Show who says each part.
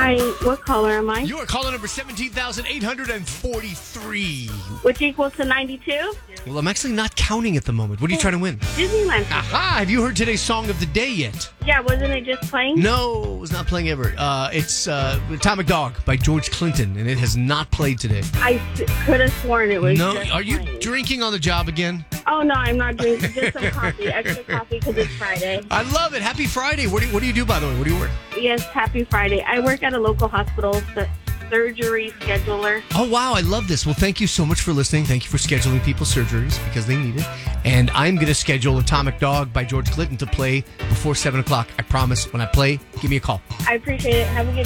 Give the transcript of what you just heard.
Speaker 1: Hi, what caller am I?
Speaker 2: You are caller number 17,843.
Speaker 1: Which equals to 92?
Speaker 2: Well, I'm actually not counting at the moment. What are you trying to win?
Speaker 1: Disneyland.
Speaker 2: Aha! Have you heard today's song of the day yet?
Speaker 1: Yeah, wasn't it just playing?
Speaker 2: No, it was not playing ever. It's Atomic Dog by George Clinton, and it has not played today.
Speaker 1: I could have sworn it was
Speaker 2: No,
Speaker 1: just
Speaker 2: are you
Speaker 1: playing.
Speaker 2: drinking on the job again?
Speaker 1: Oh, no, I'm not drinking. Just some coffee. Extra coffee because it's Friday.
Speaker 2: I love it. Happy Friday. What do you do, by the way? What do you work?
Speaker 1: Yes, happy Friday. I work at a local hospital, surgery scheduler.
Speaker 2: Oh, wow. I love this. Well, thank you so much for listening. Thank you for scheduling people's surgeries because they need it. And I'm going to schedule Atomic Dog by George Clinton to play before 7 o'clock. I promise. When I play, give me a call.
Speaker 1: I appreciate it. Have a good